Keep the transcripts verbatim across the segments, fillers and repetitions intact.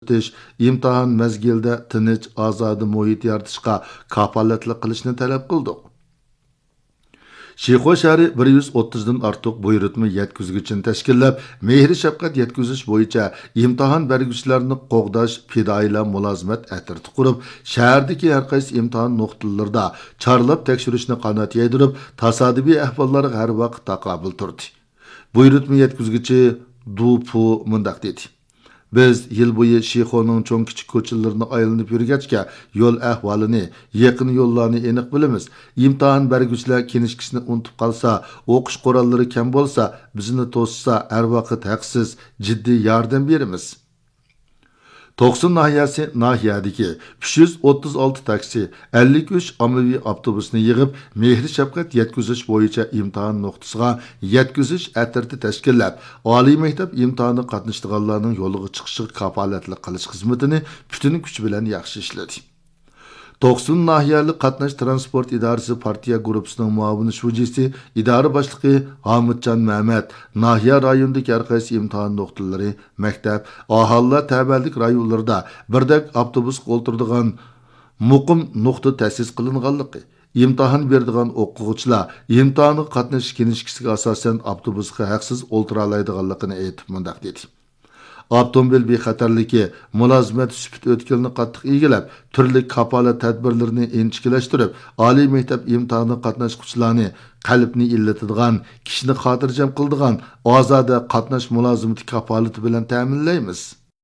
o'tish, imtihon mezgilida tinch, ozod muhit yaratishga kafolatlik qilishni talab qildik. Şixo şəhəri bir yuz o'ttizdan ortiq buyurtma yetkizgichini tashkillab, mehri shafqat yetkizish bo'yicha imtihon berguvchilarni qo'g'dash fidoilar mulozimat atirti qurib, shahardagi har qaysi imtihon nuqtalarida chorlab tekshirishni qanot yaydirib, tasodifiy ahvollarga har vaqt taqobil turdi. Buyurtma yetkizgichi Dupu mundaq dedi. Biz yil bo'yi Şixoning cho'ng kichik ko'chalarini aylanib yurgachga yo'l ahvolini, yaqin yo'llarni aniq bilamiz. Imtihon berguvchilar kinishkisini unutib qolsa, o'qish qurollari kam bo'lsa, bizni to'ssa har vaqt haqsiz jiddiy yordam beramiz. To'qson nahiyasi nahiyadagi uch yuz o'ttiz olti taksi, ellik uch ommaviy avtobusni yig'ib, mehri shafqat yetkizish bo'yicha imtihon nuqtasiga yetkizish atirti tashkillab, oliy maktab imtihoni qatnashganlarning yo'liga chiqishiga kafolatlik qilish xizmatini butun kuch bilan yaxshi ishladi. to'qson nahiyali qatnash transport idorasi partiya guruhisining muavin shujisi, idora boshlig'i Hamidjon Mehmet, nahiya rayonidagi har qaysi imtihon nuqtalari, maktab, aholilar tabiatlik rayonlarida birdek avtobus o'ltiradigan muqim nuqta ta'sis qilinganligi, imtihon beradigan o'quvchilar imtihonga qatnashish kinishkisiga asosan avtobusga haqsiz o'ltira oladiganligini aytib mundaq dedi. Avtomobil bexatarligi mulozimat sifat o'tkilni qattiq egilab, turli kafolat tadbirlarini inchikilashtirib, oliy maktab imtihoni qatnashuvchilarni qalbni illatadigan, kishini xotirjam qiladigan ozoda qatnash mulozimati kafolati bilan ta'minlaymiz.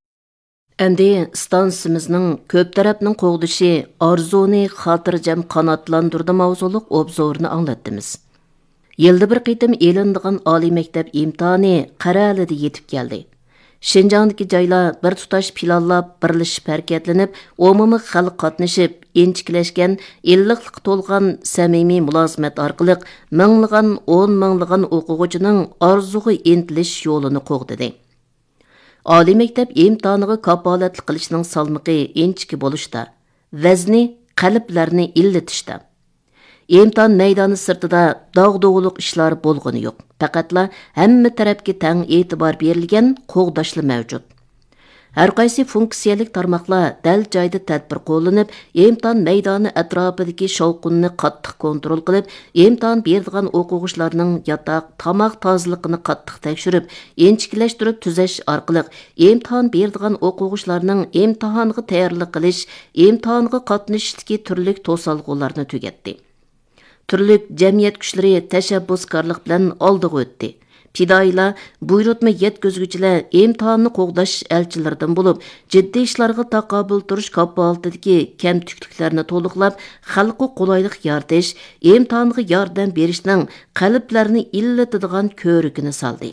Endi stansimizning ko'p tarafning qo'g'dishi orzuni xotirjam qanotlantirdi mavzuliq obzorni anglatdimiz. Yilda bir qitim e'linadigan oliy maktab imtihoni qaralida yetib keldi. Şinjandagi joylar bir tutash planlab, birlashib harakatlanib, umumiy xalq qatnashib, inchiklashgan, illiqlik to'lgan samimiy mulozimat orqali minglagan, o'n minglagan o'quvchining orzuga intilish yo'lini qo'g'didi. Oliy maktab imtihoniga kafolatlik qilishning salmiqi inchki bo'lishda, vazni qalblarni illatishda. İmtihan meydani sırtida dağ-doğuluq işlar bolğunu yo'q. Faqatla hamma tarafga tang e'tibor berilgan qo'g'dashli mavjud. Har qaysi funksiyalik tarmoqlar dal joyda tadbir qo'llanib, imtihan maydoni atrofidagi shovqinni qattiq kontrol qilib, imtihan beradigan o'quvchilarning yotoq, tomoq tozaligini qattiq tekshirib, inchiklashtirib tuzash orqali imtihan beradigan o'quvchilarning imtihonga tayyorlik qilish, imtihonga qatnashishdagi turli to'salg'ularni tugatdi. Türlük cemiyet güçleri teşebbüskarlık bilen oldığı ötdi. Fidoilar, buyurtma yetkizgüchilar imtihonni qo'g'dash elchilaridan bo'lib, jiddiy ishlarga taqobil turish kafolatidagi kamtukliklarni to'liqlab, xalqqa qulaylik yaratish, imtihonga yordam berishning qalblarni illatadigan ko'rikini soldi.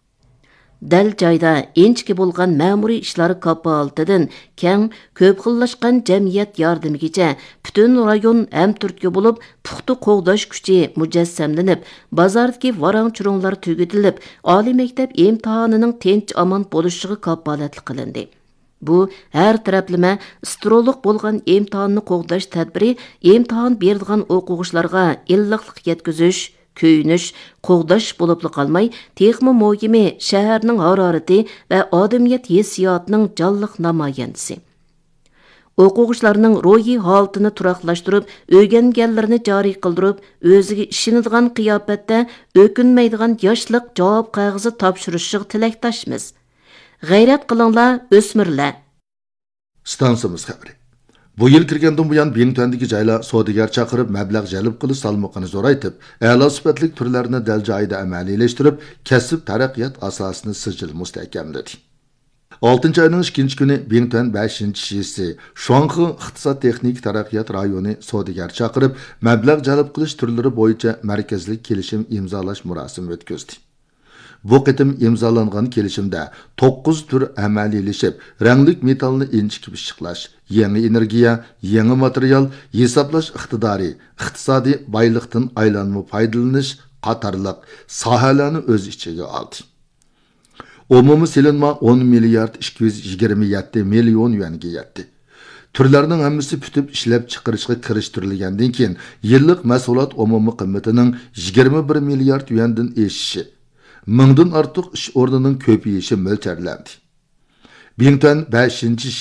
Dal joyda inchki bo'lgan ma'muriy ishlar kafolatidan keng ko'p xillashgan jamiyat yordamigacha butun rayon ham turtki bo'lib, puxta qo'g'dash kuchi mujassamlanib, bozordagi varang-churunglar tugatilib, oliy maktab imtihonining tinch omon bo'lishiga kafolatlik qilindi. Bu har taraflama istiroliq bo'lgan imtihonni qo'g'dash tadbiri imtihon beradigan o'quvchilarga illiqlik yetkazish, köyünüş, qo'g'dash bo'lib qolmay, texmi muhimi shaharning harorati va odamiyat hissiyatining jonliq namoyandisi. O'quvchilarning ruhiy holatini turaqlashtirib, o'rganganlarini joriy qildirib, o'ziga ishonadigan qiyofatda o'kinmaydigan yoshlik javob qog'ozi topshirishiga tilakdoshmiz. G'ayrat qilinglar, o'smirlar. Stansimiz xabari. Bu yil kirgandan buyon Bingtondagi joylar savdogar chaqirib, mablag' jalb qilish salmoqini zo'raytib, a'lo sifatli turlarni dal joyida amaliylashtirib, kasb taraqqiyot asosini sijil mustahkamladi. oltinchi oyning ikkinchi kuni Bington beshinchi shisi Shuanghe iqtisod texnik taraqqiyot rayoni savdogar chaqirib, mablag' jalb qilish turlari bo'yicha markazli kelishim imzolash murosimi o'tkazdi. Bu qitim imzolangan kelishimda to'qqiz tur amaliylashib, ranglik metallni inchikib pishiqlash, yangi energiya, yangi material, hisoblash iqtidori, iqtisodiy boylikdan aylanma foydalanish qatorliq sohalarni o'z ichiga oldi. Umumiy silinma o'n milliard ikki yuz yigirma yetti million yuanga yetdi. Turlarning hammasi putib ishlab chiqarishga kirishtirilgandan keyin yillik mahsulot umumiy qiymatining yigirma bir milliard yuandan eshishi, mingdan ortiq ish o'rnining ko'payishi mo'ljallanadi. Bington beshinchi